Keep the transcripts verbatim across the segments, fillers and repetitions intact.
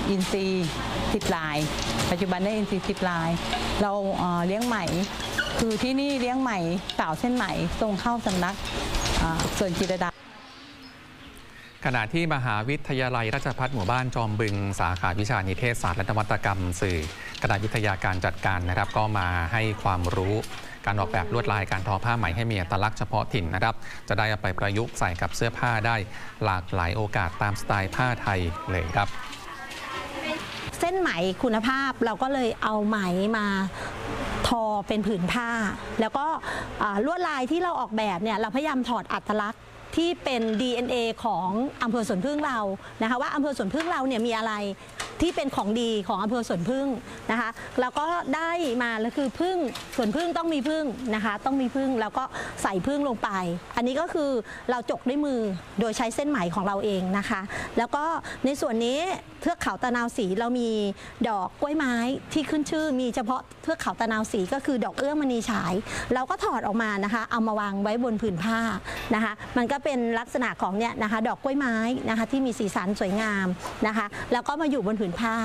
อินทรีย์สิบรายปัจจุบันได้อินทรีย์สิบรายเราเลี้ยงไหมคือที่นี่เลี้ยงไหมสาวเส้นไหมตรงเข้าสำนักส่วนจิตรดาขณะที่มหาวิทยาลัยราชภัฏหมู่บ้านจอมบึงสาขาวิชานิเทศศาสตร์และนวัตกรรมสื่อคณะวิทยาการจัดการนะครับก็มาให้ความรู้การออกแบบลวดลายการทอผ้าไหมให้มีอัตลักษณ์เฉพาะถิ่นนะครับจะได้เอาไปประยุกต์ใส่กับเสื้อผ้าได้หลากหลายโอกาสตามสไตล์ผ้าไทยเลยครับเส้นไหมคุณภาพเราก็เลยเอาไหมมาทอเป็นผืนผ้าแล้วก็ลวดลายที่เราออกแบบเนี่ยเราพยายามถอดอัตลักษณ์ที่เป็น ดี เอ็น เอ ของอำเภอสวนพึ่งเรานะคะว่าอำเภอสวนพึ่งเราเนี่ยมีอะไรที่เป็นของดีของอำเภอสวนพึ่งนะคะแล้วก็ได้มาแล้วคือพึ่งสวนพึ่งต้องมีพึ่งนะคะต้องมีพึ่งแล้วก็ใส่พึ่งลงไปอันนี้ก็คือเราจกด้วยมือโดยใช้เส้นไหมของเราเองนะคะแล้วก็ในส่วนนี้เทือกเขาตะนาวศรีเรามีดอกกล้วยไม้ที่ขึ้นชื่อมีเฉพาะเทือกเขาตะนาวศรีก็คือดอกเอื้อมณีฉายเราก็ถอดออกมานะคะเอามาวางไว้บนผืนผ้านะคะมันก็เป็นลักษณะของเนี่ยนะคะดอกกล้วยไม้นะคะที่มีสีสันสวยงามนะคะแล้วก็มาอยู่บนผืนผ้า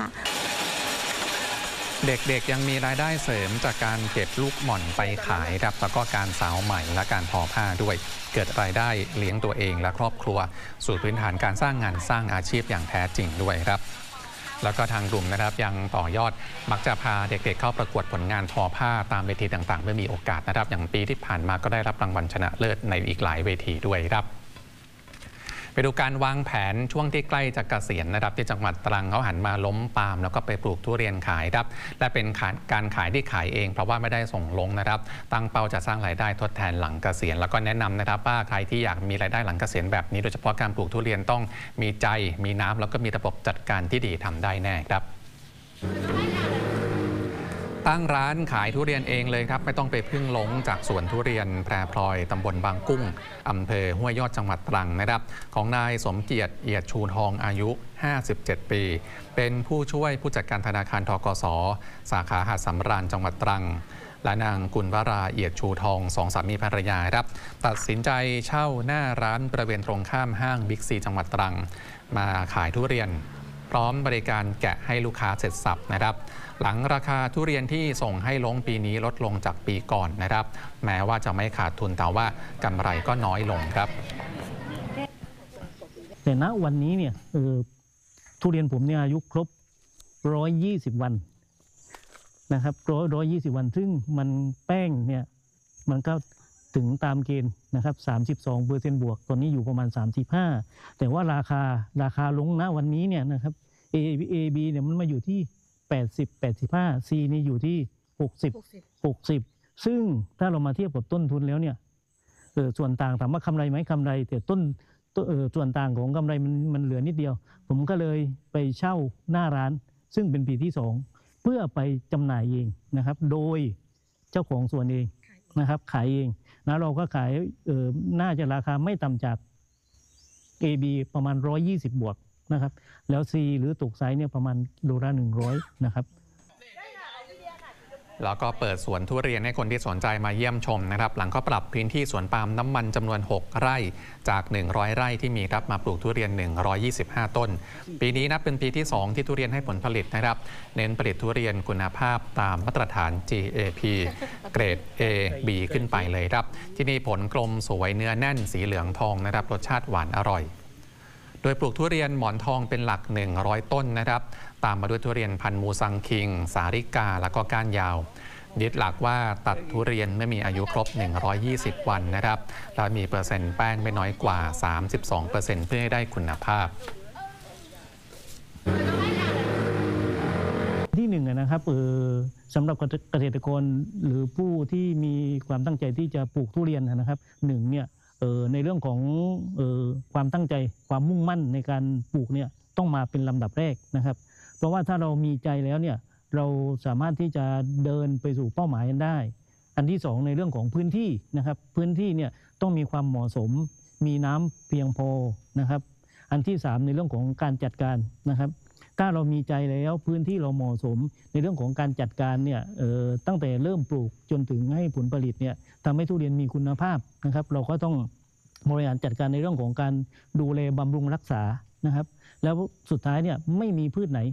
เด็กๆยังมีรายได้เสริมจากการเก็บลูกหม่อนไปขายครับแล้วก็การสาวไหมและการทอผ้าด้วยเกิดรายได้เลี้ยงตัวเองและครอบครัวสู่พื้นฐานการสร้างงานสร้างอาชีพอย่างแท้จริงด้วยครับแล้วก็ทางกลุ่มนะครับยังต่อยอดมักจะพาเด็กๆเข้าประกวดผลงานทอผ้าตามเวทีต่างๆเมื่อมีโอกาสนะครับอย่างปีที่ผ่านมาก็ได้รับรางวัลชนะเลิศในอีกหลายเวทีด้วยครับไปดูการวางแผนช่วงที่ใกล้จะเกษียณนะครับที่จังหวัดตรังเขาหันมาล้มปาล์มแล้วก็ไปปลูกทุเรียนขายครับและเป็นการขายที่ขายเองเพราะว่าไม่ได้ส่งลงนะครับตั้งเป้าจะสร้างรายได้ทดแทนหลังเกษียณแล้วก็แนะนำนะครับว่าใครที่อยากมีรายได้หลังเกษียณแบบนี้โดยเฉพาะการปลูกทุเรียนต้องมีใจมีน้ำแล้วก็มีระบบจัดการที่ดีทำได้แน่ครับตั้งร้านขายทุเรียนเองเลยครับไม่ต้องไปพึ่งหลงจากสวนทุเรียนแพรพลอยตำบลบางกุ้งอำเภอห้วยยอดจังหวัดตรังนะครับของนายสมเกียรติเอียดชูทองอายุห้าสิบเจ็ดปีเป็นผู้ช่วยผู้จัดการธนาคารธกส.สาขาหาดสำราญจังหวัดตรังและนางกุลวราเอียดชูทองสองสามีภรรยาครับตัดสินใจเช่าหน้าร้านบริเวณตรงข้ามห้างบิ๊กซีจังหวัดตรังมาขายทุเรียนพร้อมบริการแกะให้ลูกค้าเสร็จสับนะครับหลังราคาทุเรียนที่ส่งให้ลงปีนี้ลดลงจากปีก่อนนะครับแม้ว่าจะไม่ขาดทุนแต่ว่ากำไรก็น้อยลงครับแต่ณวันนี้เนี่ยเออทุเรียนผมเนี่ยอายุครบหนึ่งร้อยยี่สิบวันนะครับหนึ่งร้อยยี่สิบวันซึ่งมันแป้งเนี่ยมันก็ถึงตามเกณฑ์นะครับสามสิบสองเปอร์เซ็นต์บวกตอนนี้อยู่ประมาณสามสิบห้าแต่ว่าราคาราคาลงณวันนี้เนี่ยนะครับ A A B เนี่ยมันมาอยู่ที่แปดสิบ แปดสิบห้า C นี่อยู่ที่หกสิบ หกสิบซึ่งถ้าเรามาเทียบกับต้นทุนแล้วเนี่ยเออส่วนต่างถามว่ากำไรไหมกำไรแต่ต้นเออส่วนต่างของกำไรมันมันเหลือนิดเดียวผมก็เลยไปเช่าหน้าร้านซึ่งเป็นปีที่สองเพื่อไปจำหน่ายเองนะครับโดยเจ้าของสวนเองนะครับขายเองนะเราก็ขายเออน่าจะราคาไม่ต่ำจาก เอ บี ประมาณหนึ่งร้อยยี่สิบบวกนะครับแล้ว C หรือตกไซส์เนี่ยประมาณโลละหนึ่งร้อยนะครับแล้วก็เปิดสวนทุเรียนให้คนที่สนใจมาเยี่ยมชมนะครับหลังก็ปรับพื้นที่สวนปาล์มน้ำมันจำนวนหกไร่จากหนึ่งร้อยไร่ที่มีครับมาปลูกทุเรียนหนึ่งร้อยยี่สิบห้าต้นปีนี้นับเป็นปีที่สองที่ทุเรียนให้ผลผลิตนะครับเน้นผลิตทุเรียนคุณภาพตามมาตรฐาน จี เอ พี เกรด เอ บี ขึ้นไปเลยครับที่นี่ผลกลมสวยเนื้อแน่นสีเหลืองทองนะครับรสชาติหวานอร่อยโดยปลูกทุเรียนหมอนทองเป็นหลักหนึ่งร้อยต้นนะครับตามมาด้วยทุเรียนพันธุ์มูซังคิงสาริกาแล้วก็ก้านยาวยึดหลักว่าตัดทุเรียนไม่มีอายุครบหนึ่งร้อยยี่สิบวันนะครับและมีเปอร์เซ็นต์แป้งไม่น้อยกว่า สามสิบสองเปอร์เซ็นต์ เพื่อให้ได้คุณภาพที่หนึ่งนะครับเออสำหรับเกษตรกรหรือผู้ที่มีความตั้งใจที่จะปลูกทุเรียนนะครับหนึ่งเนี่ยเออในเรื่องของเออความตั้งใจความมุ่งมั่นในการปลูกเนี่ยต้องมาเป็นลำดับแรกนะครับเพราะว่าถ้าเรามีใจแล้วเนี่ยเราสามารถที่จะเดินไปสู่เป้าหมายกันได้อันที่สองในเรื่องของพื้นที่นะครับพื้นที่เนี่ยต้องมีความเหมาะสมมีน้ำเพียงพอนะครับอันที่สามในเรื่องของการจัดการนะครับถ้าเรามีใจแล้วพื้นที่เราเหมาะสมในเรื่องของการจัดการเนี่ยเอ่อตั้งแต่เริ่มปลูกจนถึงให้ผลผลิตเนี่ยทำให้ทุเรียนมีคุณภาพนะครับเราก็ต้องบริหารจัดการในเรื่องของการดูแลบำรุงรักษานะครับแล้วสุดท้ายเนี่ยไม่มีพืชไหน